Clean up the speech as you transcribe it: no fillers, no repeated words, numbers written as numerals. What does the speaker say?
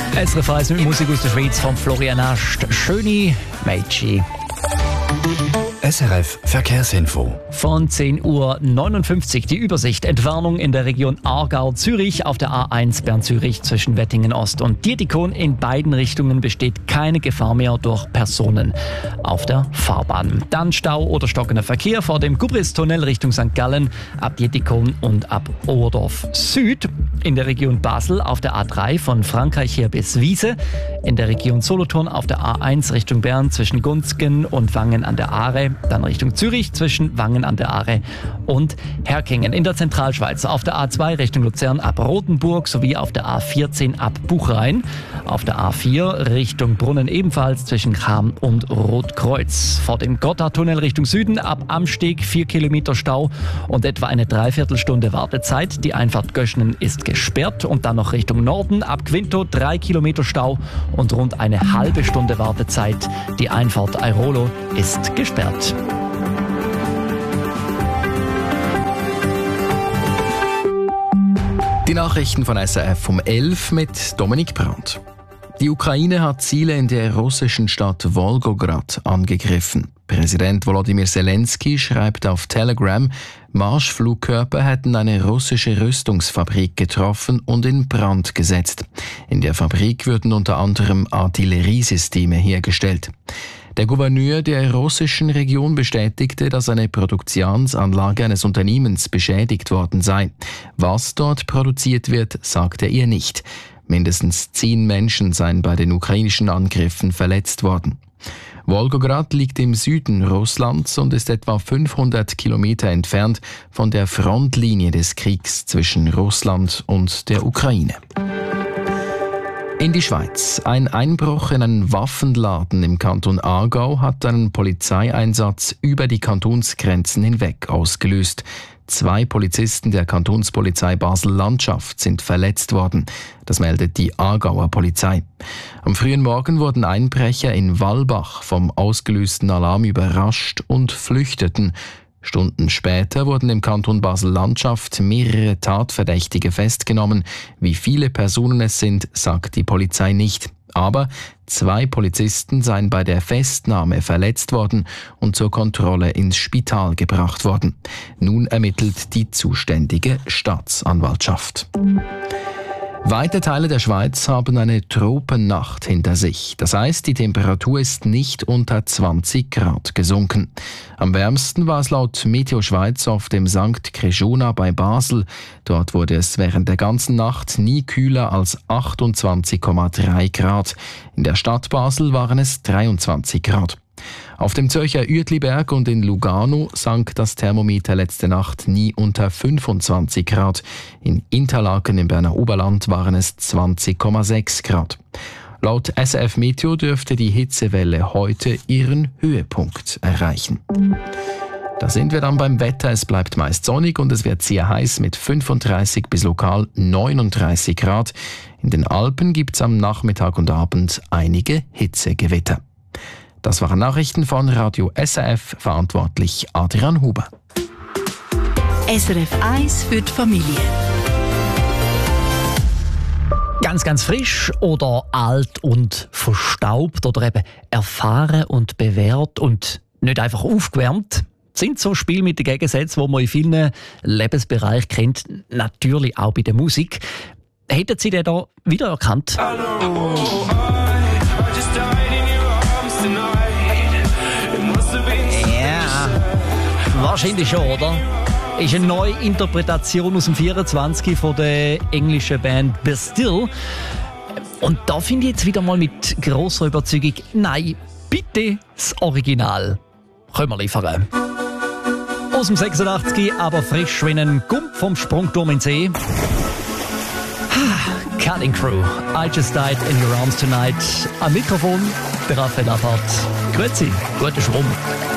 SRF 1 mit Musik aus der Schweiz von Florian Ast. Schöne Mädchen. SRF Verkehrsinfo. Von 10:59 Uhr die Übersicht. Entwarnung in der Region Aargau-Zürich auf der A1 Bern-Zürich zwischen Wettingen Ost und Dietikon. In beiden Richtungen besteht keine Gefahr mehr durch Personen auf der Fahrbahn. Dann Stau oder stockender Verkehr vor dem Gubristunnel Richtung St. Gallen ab Dietikon und ab Oberdorf Süd. In der Region Basel auf der A3 von Frankreich her bis Wiese. In der Region Solothurn auf der A1 Richtung Bern zwischen Gunzgen und Wangen an der Aare. Dann Richtung Zürich zwischen Wangen an der Aare und Herkingen. In der Zentralschweiz auf der A2 Richtung Luzern ab Rotenburg sowie auf der A14 ab Buchrein. Auf der A4 Richtung Brunnen ebenfalls zwischen Cham und Rotkreuz. Vor dem Gotthardtunnel Richtung Süden ab Amsteg 4 Kilometer Stau und etwa eine Dreiviertelstunde Wartezeit. Die Einfahrt Göschnen ist gesperrt und dann noch Richtung Norden ab Quinto 3 Kilometer Stau und rund eine halbe Stunde Wartezeit. Die Einfahrt Airolo ist gesperrt. Die Nachrichten von SRF um 11 mit Dominik Brandt. Die Ukraine hat Ziele in der russischen Stadt Wolgograd angegriffen. Präsident Volodymyr Zelensky schreibt auf Telegram, Marschflugkörper hätten eine russische Rüstungsfabrik getroffen und in Brand gesetzt. In der Fabrik würden unter anderem Artilleriesysteme hergestellt. Der Gouverneur der russischen Region bestätigte, dass eine Produktionsanlage eines Unternehmens beschädigt worden sei. Was dort produziert wird, sagte er nicht. Mindestens 10 Menschen seien bei den ukrainischen Angriffen verletzt worden. Wolgograd liegt im Süden Russlands und ist etwa 500 Kilometer entfernt von der Frontlinie des Kriegs zwischen Russland und der Ukraine. In die Schweiz. Ein Einbruch in einen Waffenladen im Kanton Aargau hat einen Polizeieinsatz über die Kantonsgrenzen hinweg ausgelöst. 2 Polizisten der Kantonspolizei Basel-Landschaft sind verletzt worden. Das meldet die Aargauer Polizei. Am frühen Morgen wurden Einbrecher in Wallbach vom ausgelösten Alarm überrascht und flüchteten. Stunden später wurden im Kanton Basel-Landschaft mehrere Tatverdächtige festgenommen. Wie viele Personen es sind, sagt die Polizei nicht. Aber 2 Polizisten seien bei der Festnahme verletzt worden und zur Kontrolle ins Spital gebracht worden. Nun ermittelt die zuständige Staatsanwaltschaft. Weite Teile der Schweiz haben eine Tropennacht hinter sich. Das heißt, die Temperatur ist nicht unter 20 Grad gesunken. Am wärmsten war es laut Meteo Schweiz auf dem St. Krishona bei Basel. Dort wurde es während der ganzen Nacht nie kühler als 28,3 Grad. In der Stadt Basel waren es 23 Grad. Auf dem Zürcher Uetliberg und in Lugano sank das Thermometer letzte Nacht nie unter 25 Grad. In Interlaken im Berner Oberland waren es 20,6 Grad. Laut SRF Meteo dürfte die Hitzewelle heute ihren Höhepunkt erreichen. Da sind wir dann beim Wetter. Es bleibt meist sonnig und es wird sehr heiß mit 35 bis lokal 39 Grad. In den Alpen gibt es am Nachmittag und Abend einige Hitzegewitter. Das waren Nachrichten von Radio SRF, verantwortlich Adrian Huber. SRF 1 für die Familie. Ganz, ganz frisch oder alt und verstaubt oder eben erfahren und bewährt und nicht einfach aufgewärmt. Sind so Spiele mit den Gegensätzen, die man in vielen Lebensbereichen kennt, natürlich auch bei der Musik. Hätten Sie den da wiedererkannt? Wahrscheinlich schon, oder? Ist eine neue Interpretation aus dem 24 von der englischen Band Bastille. Und da finde ich jetzt wieder mal mit grosser Überzeugung, nein, bitte das Original. Können wir liefern. Aus dem 86, aber frisch wie ein Gump vom Sprungturm in den See. Cutting Crew, I Just Died in Your Arms Tonight. Am Mikrofon, der Raphael Abart. Grüezi, guten Schwung.